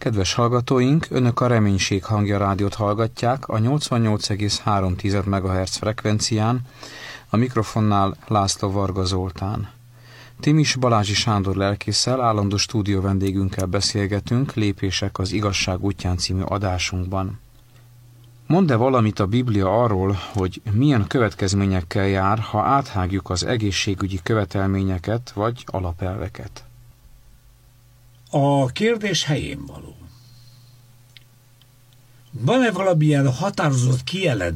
Kedves hallgatóink, Önök a Reménység Hangja rádiót hallgatják a 88,3 MHz frekvencián, a mikrofonnál László Varga Zoltán. Timis Balázsi Sándor lelkésszel, állandó stúdió vendégünkkel beszélgetünk Lépések az igazság útján című adásunkban. Mondd-e valamit a Biblia arról, hogy milyen következményekkel jár, ha áthágjuk az egészségügyi követelményeket vagy alapelveket? A kérdés helyén való. Van-e valamilyen határozott kijelentés